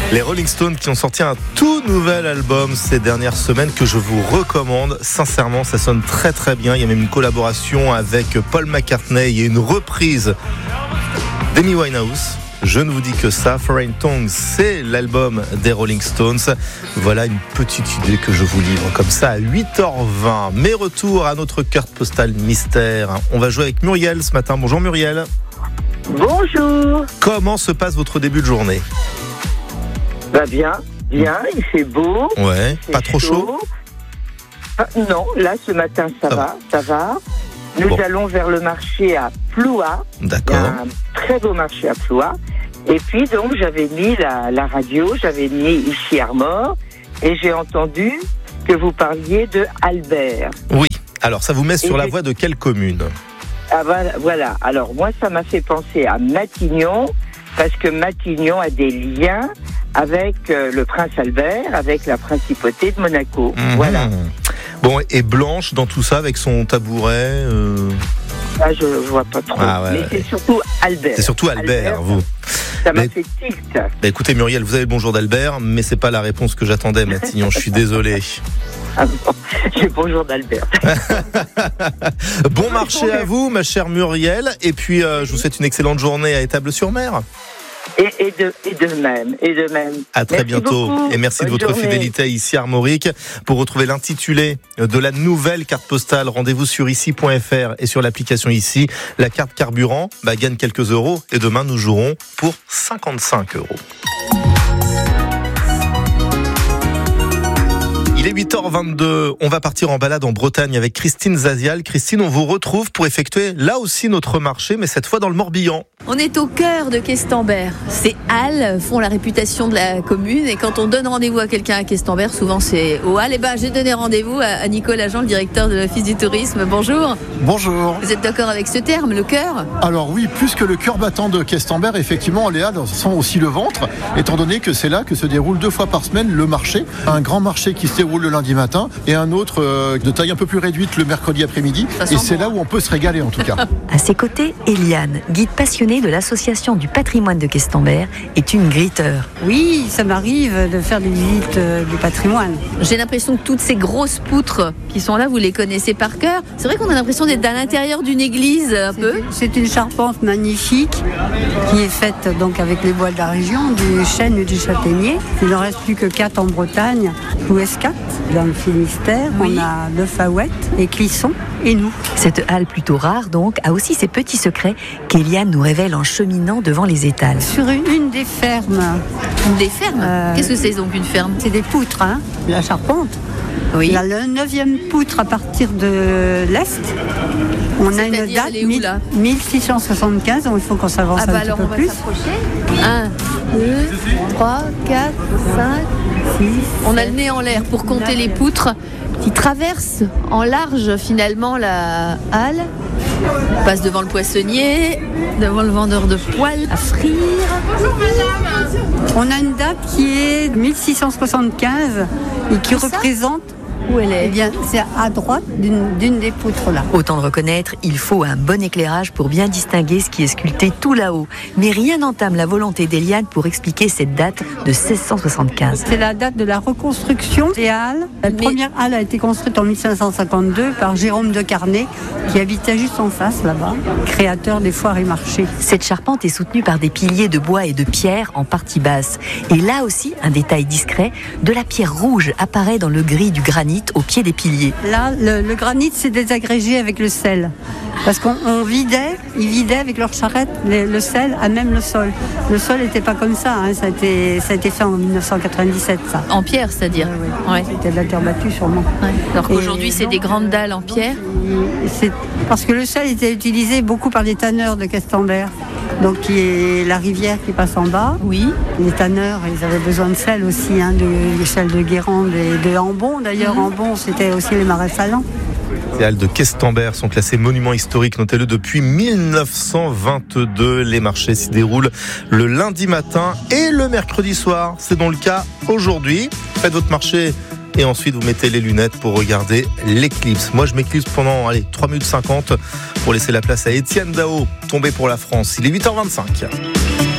Les Rolling Stones qui ont sorti un tout nouvel album ces dernières semaines que je vous recommande. Sincèrement, ça sonne très très bien. Il y a même une collaboration avec Paul McCartney. Il y a une reprise d'Amy Winehouse. Je ne vous dis que ça. Foreign Tongues, c'est l'album des Rolling Stones. Voilà une petite idée que je vous livre comme ça à 8h20. Mais retour à notre carte postale mystère. On va jouer avec Muriel ce matin. Bonjour Muriel. Bonjour. Comment se passe votre début de journée ? Bien, il fait beau. Ouais, pas trop chaud. Non, là ce matin ça va. Nous allons vers le marché à Ploua. D'accord. Il y a un très beau marché à Ploua. Et puis donc j'avais mis la radio, j'avais mis ici Armor et j'ai entendu que vous parliez de Albert. Oui, alors ça vous met sur la voie de quelle commune ? Ah voilà, alors moi ça m'a fait penser à Matignon, parce que Matignon a des liens avec le prince Albert, avec la principauté de Monaco. Voilà. Bon, et Blanche dans tout ça avec son tabouret Ah, je vois pas trop. Mais c'est surtout Albert. C'est surtout Albert, vous. Ça m'a fait tilt. Écoutez Muriel, vous avez le bonjour d'Albert, mais c'est pas la réponse que j'attendais, Matignon. Je suis désolé. Ah bon, j'ai bonjour d'Albert. Bon marché à vous, ma chère Muriel. Et puis, je vous souhaite une excellente journée à Étable-sur-Mer. Et de même. À très bientôt. Beaucoup. Et merci Bonne de votre journée. fidélité ici à Armorique. Pour retrouver l'intitulé de la nouvelle carte postale, rendez-vous sur ici.fr et sur l'application ici. La carte carburant gagne quelques euros et demain nous jouerons pour 55 euros. Il est 8h22, on va partir en balade en Bretagne avec Christine Zazial. Christine, on vous retrouve pour effectuer là aussi notre marché, mais cette fois dans le Morbihan. On est au cœur de Questembert. Ces halles font la réputation de la commune et quand on donne rendez-vous à quelqu'un à Questembert, souvent c'est aux halles. Et j'ai donné rendez-vous à Nicolas Jean, le directeur de l'Office du tourisme. Bonjour. Bonjour. Vous êtes d'accord avec ce terme, le cœur ? Alors oui, plus que le cœur battant de Questembert, effectivement, les halles sont aussi le ventre, étant donné que c'est là que se déroule 2 fois par semaine le marché. Un grand marché qui se déroule le lundi matin et un autre de taille un peu plus réduite le mercredi après-midi. Et c'est là où on peut se régaler en tout cas. À ses côtés, Eliane, guide passionnée de l'association du patrimoine de Questembert, est une gritteur. Oui, ça m'arrive de faire des visites du patrimoine. J'ai l'impression que toutes ces grosses poutres qui sont là, vous les connaissez par cœur. C'est vrai qu'on a l'impression d'être à l'intérieur d'une église un peu. C'est une charpente magnifique qui est faite donc avec les bois de la région, du chêne et du châtaignier. Il n'en reste plus que 4 en Bretagne, Plouescat, dans le Finistère. Oui. On a Le Faouette et Clisson et nous. Cette halle plutôt rare donc a aussi ses petits secrets qu'Eliane nous révèle en cheminant devant les étals. Sur une des fermes. Des fermes Qu'est-ce que c'est donc une ferme ? C'est des poutres, la charpente. Oui. La 9e poutre à partir de l'Est. On a une date 1675, donc il faut qu'on s'avance un petit peu plus. 1, 2, 3, 4, 5, 6. On a le nez en l'air pour compter les poutres qui traversent en large finalement la halle. On passe devant le poissonnier, devant le vendeur de poêles à frire. On a une date qui est 1675 et qui représente... Où elle est ? Eh bien, c'est à droite d'une des poutres là. Autant de reconnaître, il faut un bon éclairage pour bien distinguer ce qui est sculpté tout là-haut. Mais rien n'entame la volonté d'Eliane pour expliquer cette date de 1675. C'est la date de la reconstruction des halles. La première halle a été construite en 1552 par Jérôme de Carnet, qui habitait juste en face là-bas, créateur des foires et marchés. Cette charpente est soutenue par des piliers de bois et de pierre en partie basse. Et là aussi, un détail discret, de la pierre rouge apparaît dans le gris du granit au pied des piliers. Là, le granit s'est désagrégé avec le sel. Parce ils vidaient avec leur charrette le sel à même le sol. Le sol n'était pas comme ça, ça a été fait en 1997 ça. En pierre, c'est-à-dire ? Oui. Ouais. C'était de la terre battue sûrement. Ouais. Alors qu'aujourd'hui c'est des grandes dalles en pierre ? C'est parce que le sel était utilisé beaucoup par les tanneurs de Questembert. Donc qui est la rivière qui passe en bas. Oui. Les tanneurs, ils avaient besoin de sel aussi, de sel de Guérande et de Ambon. D'ailleurs, Ambon, c'était aussi les marais salants. Les halles de Questembert sont classées monuments historiques, notez-le, depuis 1922. Les marchés s'y déroulent le lundi matin et le mercredi soir. C'est donc le cas aujourd'hui. Faites votre marché et ensuite vous mettez les lunettes pour regarder l'éclipse. Moi je m'éclipse pendant 3 minutes 50 pour laisser la place à Étienne Dao, tombé pour la France. Il est 8h25.